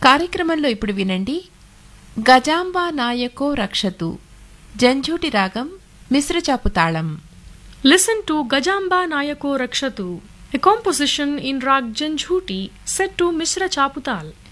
కార్యక్రమంలో ఇప్పుడు వినండి గజాంబా నాయకో రక్షతు జంఝూటి రాగం మిశ్రచాపు తాళం. Listen to Gajamba Nayako Rakshatu, a composition in Rag Janjhuti set to Mishra Chaputal.